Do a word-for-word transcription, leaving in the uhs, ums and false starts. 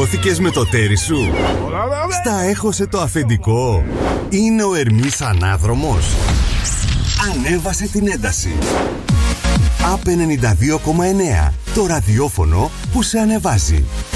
Τσακώθηκες με το τέρι σου? Στα έχωσε το αφεντικό? Είναι ο Ερμής ανάδρομος? Ανέβασε την ένταση. Απ ενενήντα δύο κόμμα εννέα. Το ραδιόφωνο που σε ανεβάζει.